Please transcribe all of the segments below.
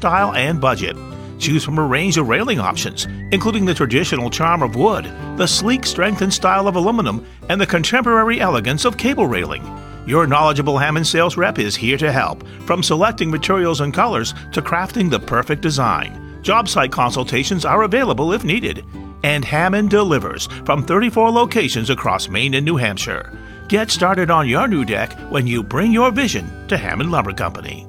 style and budget. Choose from a range of railing options, including the traditional charm of wood, the sleek strength and style of aluminum, and the contemporary elegance of cable railing. Your knowledgeable Hammond sales rep is here to help, from selecting materials and colors to crafting the perfect design. Job site consultations are available if needed. And Hammond delivers from 34 locations across Maine and New Hampshire. Get started on your new deck when you bring your vision to Hammond Lumber Company.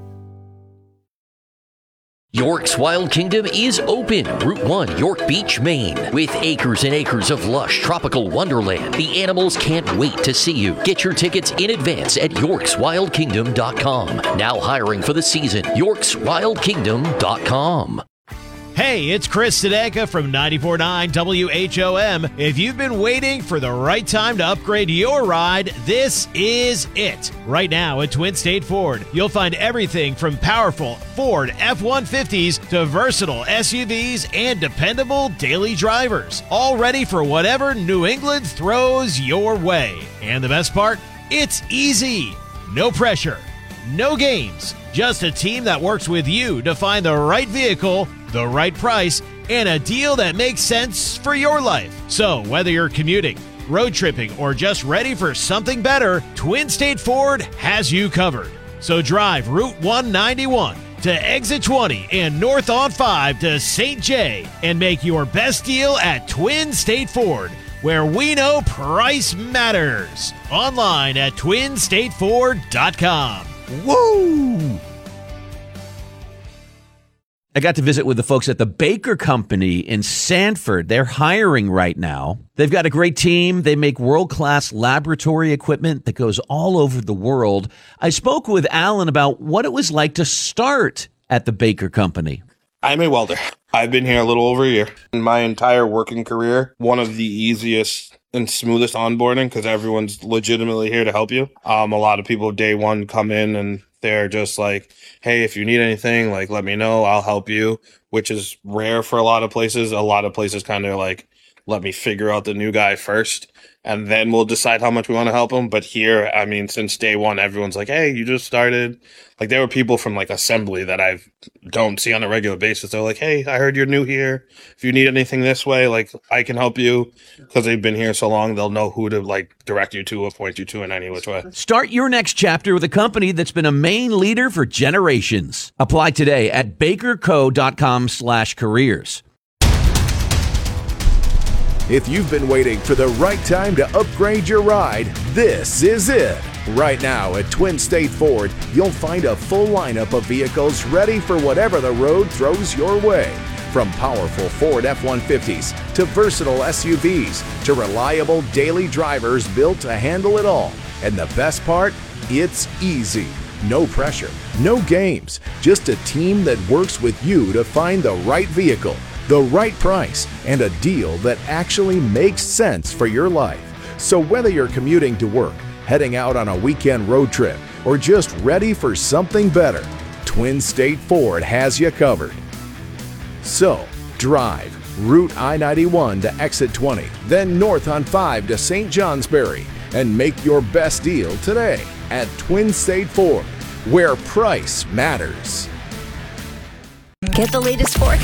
York's Wild Kingdom is open. Route 1, York Beach, Maine. With acres and acres of lush tropical wonderland, the animals can't wait to see you. Get your tickets in advance at yorkswildkingdom.com. Now hiring for the season. yorkswildkingdom.com. Hey, it's Chris Sadeka from 94.9 WHOM. If you've been waiting for the right time to upgrade your ride, this is it. Right now at Twin State Ford, you'll find everything from powerful Ford F-150s to versatile SUVs and dependable daily drivers, all ready for whatever New England throws your way. And the best part? It's easy. No pressure. No games. Just a team that works with you to find the right vehicle, the right price, and a deal that makes sense for your life. So whether you're commuting, road tripping, or just ready for something better, Twin State Ford has you covered. So drive Route 191 to Exit 20 and north on 5 to St. J and make your best deal at Twin State Ford, where we know price matters. Online at twinstateford.com. Woo! I got to visit with the folks at the Baker Company in Sanford. They're hiring right now. They've got a great team. They make world-class laboratory equipment that goes all over the world. I spoke with Alan about what it was like to start at the Baker Company. I'm a welder. I've been here a little over a year. In my entire working career, one of the easiest and smoothest onboarding because everyone's legitimately here to help you. A lot of people day one come in and they're just like, hey, if you need anything, like, let me know, I'll help you, which is rare for a lot of places. A lot of places kind of like, let me figure out the new guy first, and then we'll decide how much we want to help them. But here, I mean, since day one, everyone's like, hey, you just started. Like, there were people from like assembly that I don't see on a regular basis. They're like, hey, I heard you're new here. If you need anything this way, like, I can help you. Because they've been here so long, they'll know who to like direct you to or point you to in any which way. Start your next chapter with a company that's been a Maine leader for generations. Apply today at bakerco.com/careers. If you've been waiting for the right time to upgrade your ride, this is it. Right now at Twin State Ford, you'll find a full lineup of vehicles ready for whatever the road throws your way. From powerful Ford F-150s to versatile SUVs to reliable daily drivers built to handle it all. And the best part? It's easy. No pressure, no games, just a team that works with you to find the right vehicle, the right price, and a deal that actually makes sense for your life. So whether you're commuting to work, heading out on a weekend road trip, or just ready for something better, Twin State Ford has you covered. So drive Route I-91 to Exit 20, then north on 5 to St. Johnsbury, and make your best deal today at Twin State Ford, where price matters. Get the latest forecast